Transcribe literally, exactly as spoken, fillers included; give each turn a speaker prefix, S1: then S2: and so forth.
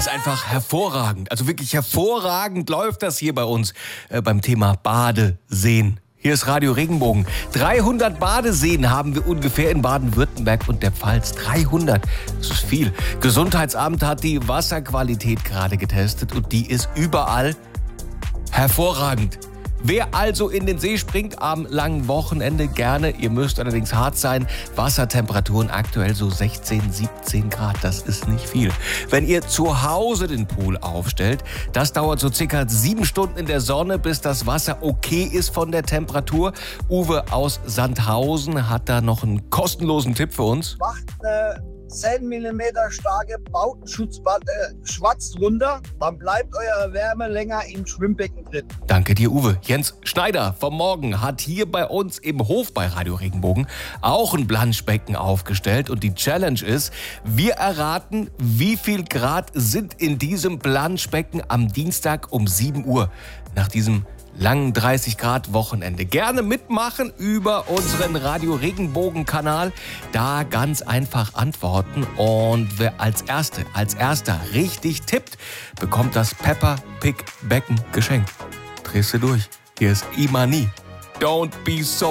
S1: ist einfach hervorragend. Also wirklich hervorragend läuft das hier bei uns äh, beim Thema Badeseen. Hier ist Radio Regenbogen. dreihundert Badeseen haben wir ungefähr in Baden-Württemberg und der Pfalz. dreihundert, das ist viel. Gesundheitsamt hat die Wasserqualität gerade getestet und die ist überall hervorragend. Wer also in den See springt am langen Wochenende, gerne. Ihr müsst allerdings hart sein. Wassertemperaturen aktuell so sechzehn, siebzehn Grad. Das ist nicht viel. Wenn ihr zu Hause den Pool aufstellt, das dauert so circa sieben Stunden in der Sonne, bis das Wasser okay ist von der Temperatur. Uwe aus Sandhausen hat da noch einen kostenlosen Tipp für uns.
S2: Macht eine zehn Millimeter starke Bautenschutzplatte schwarz drunter, dann bleibt eure Wärme länger im Schwimmbecken drin.
S1: Danke dir, Uwe. Jens Schneider vom Morgen hat hier bei uns im Hof bei Radio Regenbogen auch ein Planschbecken aufgestellt. Und die Challenge ist, wir erraten, wie viel Grad sind in diesem Planschbecken am Dienstag um sieben Uhr nach diesem langen dreißig Grad Wochenende. Gerne mitmachen über unseren Radio Regenbogen Kanal. Da ganz einfach antworten. Und wer als Erste, als Erster richtig tippt, bekommt das Peppa Pig Becken geschenkt. Drehst du durch. Hier ist Imani. Don't be so